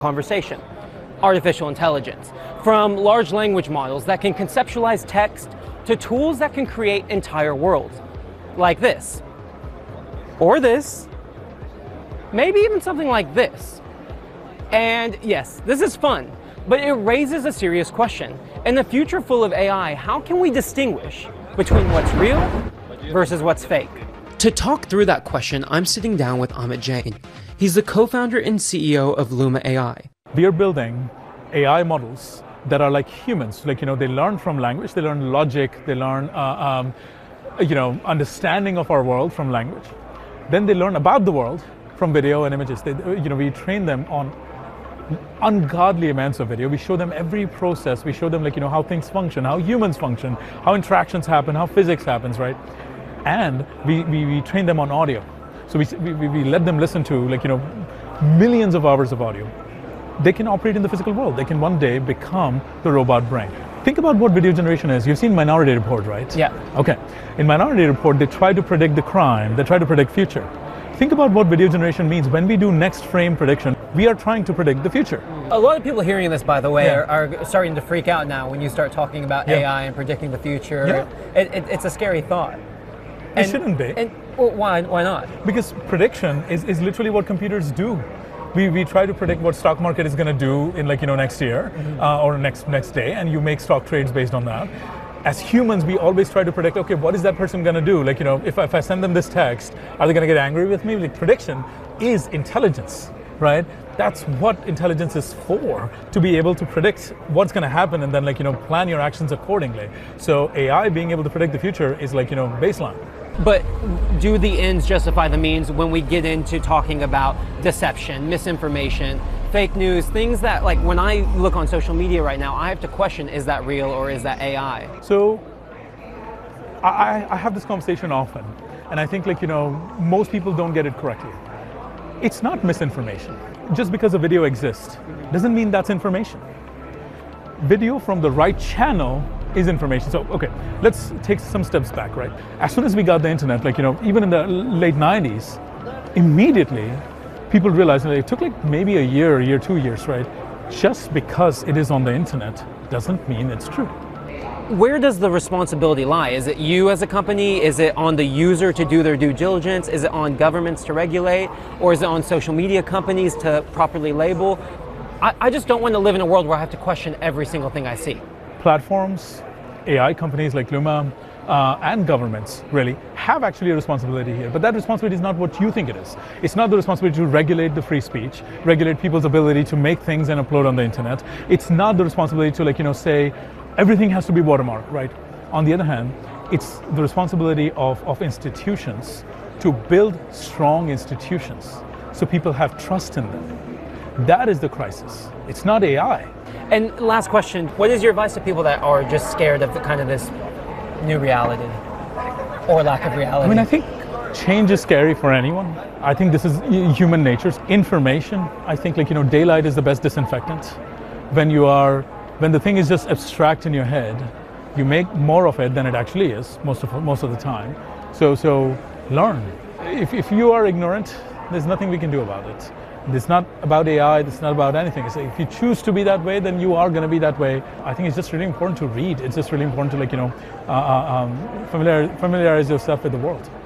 conversation. Artificial intelligence, from large language models that can conceptualize text to tools that can create entire worlds, like this, or this, maybe even something like this. And yes, this is fun, but it raises a serious question. In the future full of AI, how can we distinguish between what's real versus what's fake? To talk through that question, I'm sitting down with Amit Jain. He's the co-founder and CEO of Luma AI. We are building AI models that are like humans. Like, they learn from language, they learn logic, they learn, understanding of our world from language. Then they learn about the world from video and images. We train them on ungodly amounts of video. We show them every process. We show them how things function, how humans function, how interactions happen, how physics happens, right? And we train them on audio. So we let them listen to millions of hours of audio. They can operate in the physical world. They can one day become the robot brain. Think about what video generation is. You've seen Minority Report, right? Yeah. Okay. In Minority Report, they try to predict the crime. They try to predict future. Think about what video generation means. When we do next frame prediction, we are trying to predict the future. A lot of people hearing this, by the way, are starting to freak out now when you start talking about AI and predicting the future. Yeah. It's a scary thought. It shouldn't be. And well, why not? Because prediction is literally what computers do. We try to predict what stock market is going to do in next year or next day, and you make stock trades based on that. As humans, we always try to predict, okay, what is that person going to do? If I send them this text, are they going to get angry with me? Prediction is intelligence, right? That's what intelligence is for, to be able to predict what's going to happen and then plan your actions accordingly. So AI being able to predict the future is baseline. But do the ends justify the means when we get into talking about deception, misinformation, fake news, things that when I look on social media right now, I have to question, is that real or is that AI? So I have this conversation often, and I think most people don't get it correctly. It's not misinformation. Just because a video exists doesn't mean that's information. Video from the right channel is information. So, okay, let's take some steps back, right? As soon as we got the internet, even in the late 90s, immediately people realized it took maybe a year, 2 years, right? Just because it is on the internet doesn't mean it's true. Where does the responsibility lie? Is it you as a company? Is it on the user to do their due diligence? Is it on governments to regulate? Or is it on social media companies to properly label? I just don't want to live in a world where I have to question every single thing I see. Platforms, AI companies like Luma, and governments really have actually a responsibility here. But that responsibility is not what you think it is. It's not the responsibility to regulate the free speech, regulate people's ability to make things and upload on the internet. It's not the responsibility to say everything has to be watermarked, right? On the other hand, it's the responsibility of institutions to build strong institutions so people have trust in them. That is the crisis. It's not AI. And last question, what is your advice to people that are just scared of this new reality or lack of reality? I think change is scary for anyone. I think this is human nature. Information, I think daylight is the best disinfectant. When the thing is just abstract in your head, you make more of it than it actually is most of the time. So learn. If you are ignorant, there's nothing we can do about it. It's not about AI, it's not about anything. It's if you choose to be that way, then you are going to be that way. I think it's just really important to read. It's just really important to familiarize yourself with the world.